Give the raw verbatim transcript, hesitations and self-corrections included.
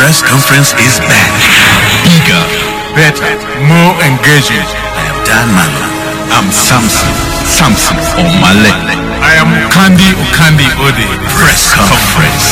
press conference is back. Bigger, better, more engaging. I am Dan Malo. I'm Samson. Samson Omale. I am Kandi Ukandi Ode. Press conference.